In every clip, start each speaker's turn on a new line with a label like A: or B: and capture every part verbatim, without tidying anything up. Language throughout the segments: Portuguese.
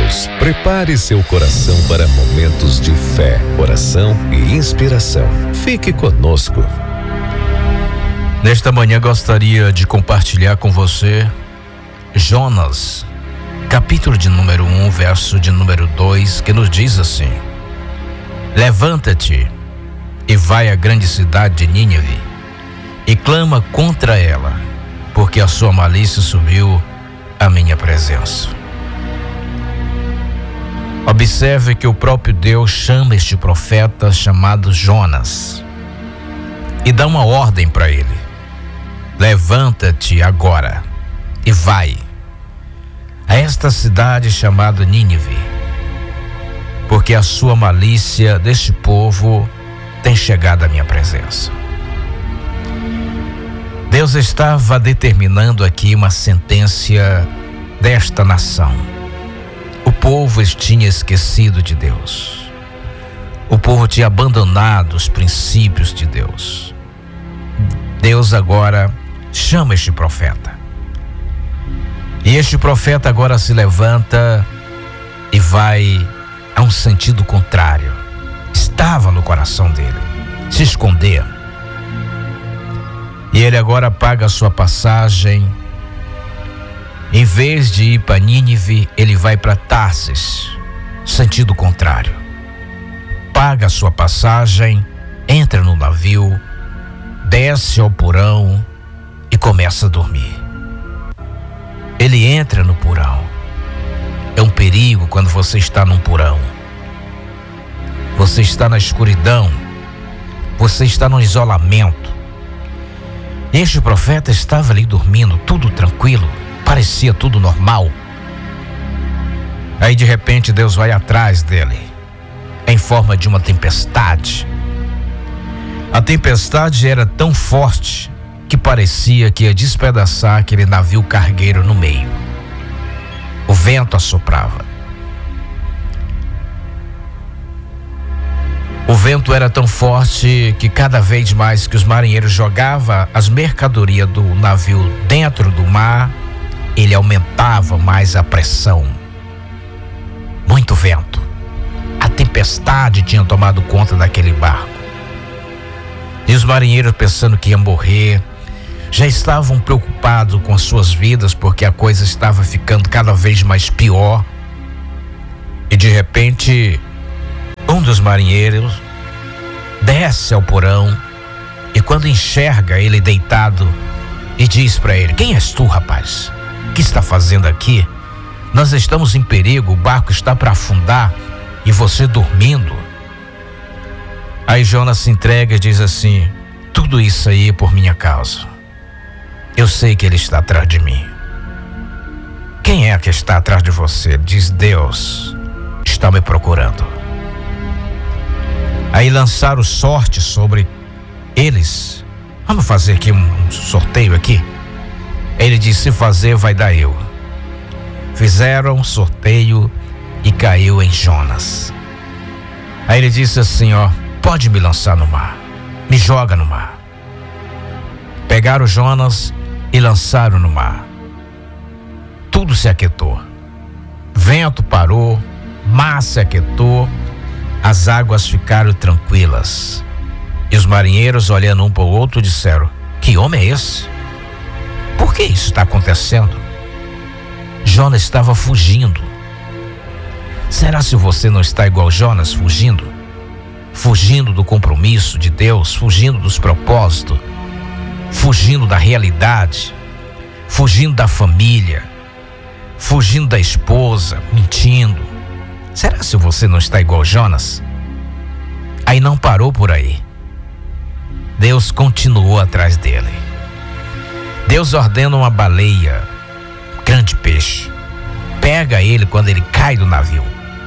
A: Deus. Prepare seu coração para momentos de fé, oração e inspiração. Fique conosco.
B: Nesta manhã gostaria de compartilhar com você Jonas, capítulo de número um, verso de número dois, que nos diz assim: levanta-te e vai à grande cidade de Nínive e clama contra ela, porque a sua malícia subiu à minha presença. Observe que o próprio Deus chama este profeta chamado Jonas e dá uma ordem para ele: levanta-te agora e vai a esta cidade chamada Nínive, porque a sua malícia deste povo tem chegado à minha presença. Deus estava determinando aqui uma sentença desta nação. O povo tinha esquecido de Deus. O povo tinha abandonado os princípios de Deus. Deus agora chama este profeta. E este profeta agora se levanta e vai a um sentido contrário. Estava no coração dele se esconder. E ele agora paga a sua passagem. Em vez de ir para Nínive, ele vai para Tarsis, sentido contrário. Paga a sua passagem, entra no navio, desce ao porão e começa a dormir. Ele entra no porão. É um perigo quando você está num porão. Você está na escuridão. Você está no isolamento. Este profeta estava ali dormindo, tudo tranquilo, parecia tudo normal. Aí de repente Deus vai atrás dele, em forma de uma tempestade. A tempestade era tão forte que parecia que ia despedaçar aquele navio cargueiro no meio. O vento assoprava. O vento era tão forte que cada vez mais que os marinheiros jogavam as mercadorias do navio dentro do mar, ele aumentava mais a pressão. Muito vento. A tempestade tinha tomado conta daquele barco. E os marinheiros, pensando que iam morrer, já estavam preocupados com as suas vidas, porque a coisa estava ficando cada vez mais pior. E de repente, um dos marinheiros desce ao porão e quando enxerga ele deitado e diz para ele: quem és tu, rapaz? O que está fazendo aqui? Nós estamos em perigo, o barco está para afundar e você dormindo. Aí Jonas se entrega e diz assim: tudo isso aí é por minha causa. Eu sei que ele está atrás de mim. Quem é que está atrás de você? Diz: Deus está me procurando. Aí lançaram sorte sobre eles. Vamos fazer aqui um, um sorteio aqui. Ele disse: se fazer vai dar eu. Fizeram um sorteio e caiu em Jonas. Aí ele disse assim: ó, pode me lançar no mar, me joga no mar. Pegaram Jonas e lançaram no mar. Tudo se aquietou. Vento parou, mar se aquietou, as águas ficaram tranquilas. E os marinheiros, olhando um para o outro, disseram: que homem é esse? Por que isso está acontecendo? Jonas estava fugindo. Será se você não está igual Jonas, fugindo? Fugindo do compromisso de Deus, fugindo dos propósitos, fugindo da realidade, fugindo da família, fugindo da esposa, mentindo. Será se você não está igual Jonas? Aí não parou por aí. Deus continuou atrás dele. Deus ordena uma baleia, grande peixe, pega ele quando ele cai do navio.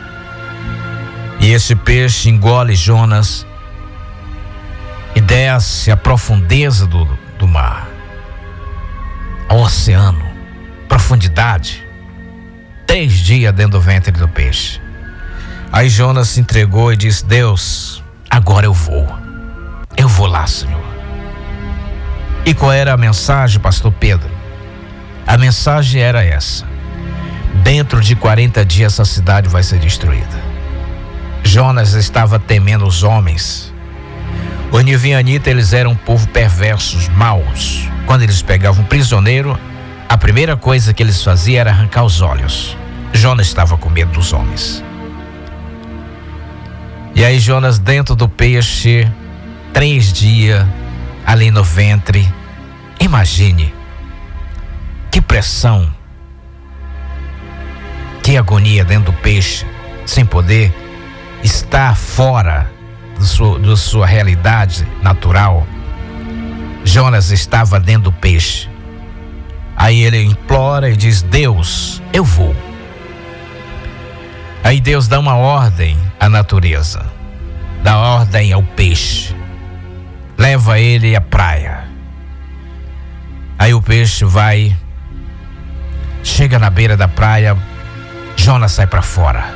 B: E esse peixe engole Jonas e desce à profundeza do, do mar, ao oceano, profundidade. Três dias dentro do ventre do peixe. Aí Jonas se entregou e disse: Deus, agora eu vou. Eu vou lá, Senhor. E qual era a mensagem, pastor Pedro? A mensagem era essa: Dentro de quarenta dias essa cidade vai ser destruída. Jonas estava temendo os homens. Os nivianitas, eles eram um povo perversos, maus. Quando eles pegavam um prisioneiro, a primeira coisa que eles faziam era arrancar os olhos. Jonas estava com medo dos homens. E aí Jonas, dentro do peixe, três dias ali no ventre. Imagine que pressão, que agonia dentro do peixe, sem poder estar fora da sua, da sua realidade natural. Jonas estava dentro do peixe. Aí ele implora e diz: Deus, eu vou. Aí Deus dá uma ordem à natureza, dá ordem ao peixe, leva ele à praia. Aí o peixe vai, chega na beira da praia, Jonas sai para fora.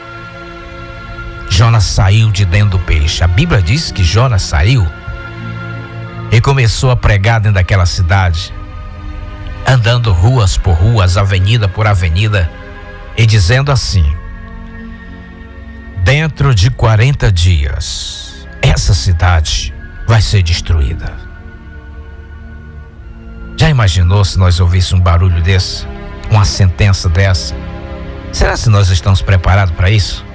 B: Jonas saiu de dentro do peixe. A Bíblia diz que Jonas saiu e começou a pregar dentro daquela cidade, andando ruas por ruas, avenida por avenida, e dizendo assim: dentro de quarenta dias, essa cidade vai ser destruída. Já imaginou se nós ouvíssemos um barulho desse? Uma sentença dessa? Será que nós estamos preparados para isso?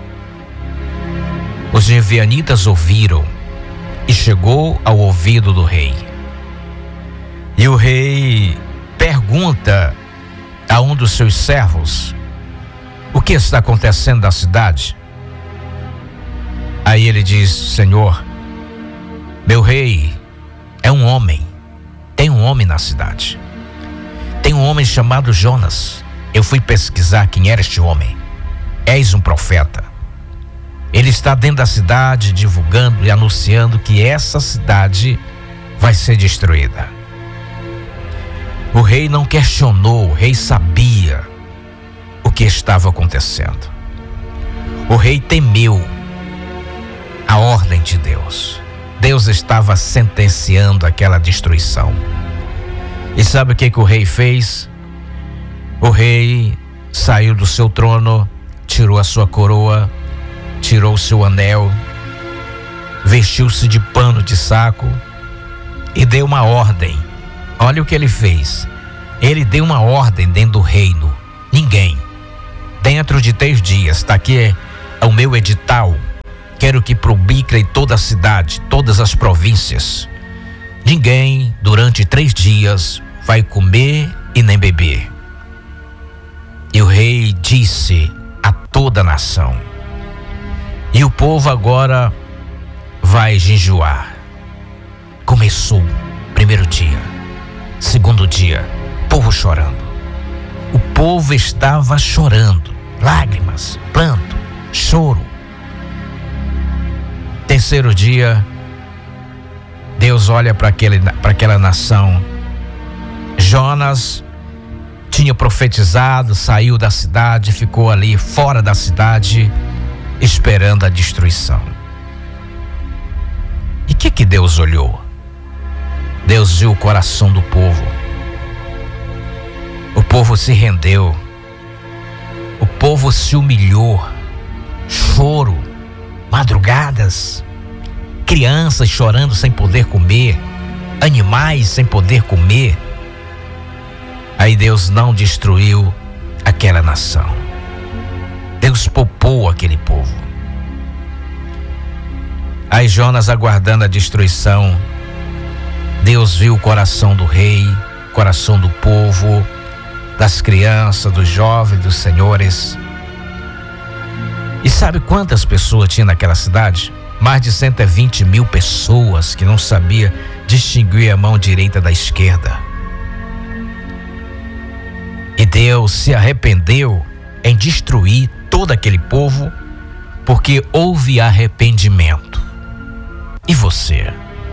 B: Os nivianitas ouviram e chegou ao ouvido do rei. E o rei pergunta a um dos seus servos: o que está acontecendo na cidade? Aí ele diz: Senhor, meu rei, é um homem, tem um homem na cidade. Tem um homem chamado Jonas. Eu fui pesquisar quem era este homem. És um profeta. Ele está dentro da cidade divulgando e anunciando que essa cidade vai ser destruída. O rei não questionou, o rei sabia o que estava acontecendo. O rei temeu a ordem de Deus. Deus estava sentenciando aquela destruição. E sabe o que, que o rei fez? O rei saiu do seu trono, tirou a sua coroa, tirou o seu anel, vestiu-se de pano de saco e deu uma ordem. Olha o que ele fez. Ele deu uma ordem dentro do reino. Ninguém, dentro de três dias, está aqui o meu edital, quero que publique em toda a cidade, todas as províncias. Ninguém, durante três dias, vai comer e nem beber. E o rei disse a toda a nação. E o povo agora vai jejuar. Começou, primeiro dia, segundo dia, povo chorando. O povo estava chorando, lágrimas, pranto, choro. Terceiro dia, Deus olha para aquele, para aquela nação. Jonas tinha profetizado, saiu da cidade, ficou ali fora da cidade, esperando a destruição. E o que que Deus olhou? Deus viu o coração do povo. O povo se rendeu. O povo se humilhou. Choro, madrugadas, crianças chorando sem poder comer, animais sem poder comer. Aí Deus não destruiu aquela nação. Deus poupou aquele povo. Aí Jonas, aguardando a destruição, Deus viu o coração do rei, o coração do povo, das crianças, dos jovens, dos senhores. E sabe quantas pessoas tinha naquela cidade? Mais de cento e vinte mil pessoas que não sabia distinguir a mão direita da esquerda. E Deus se arrependeu em destruir todo aquele povo, porque houve arrependimento. E você?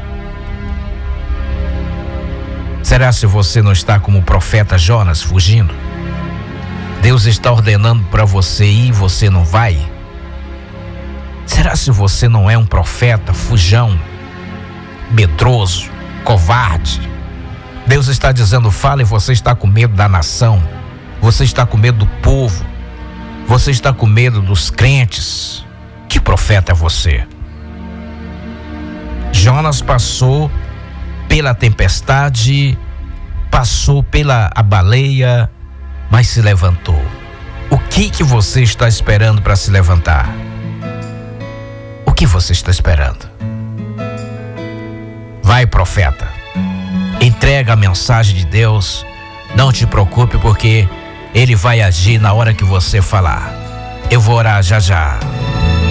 B: Será se você não está como o profeta Jonas, fugindo? Deus está ordenando para você ir e você não vai? Será se você não é um profeta fujão, medroso, covarde? Deus está dizendo: fala, e você está com medo da nação, Você está com medo do povo. Você está com medo dos crentes. Que profeta é você? Jonas passou pela tempestade, passou pela a baleia, mas se levantou. O que que você está esperando para se levantar? O que você está esperando? Vai, profeta. Entrega a mensagem de Deus. Não te preocupe, porque Ele vai agir na hora que você falar. Eu vou orar já já.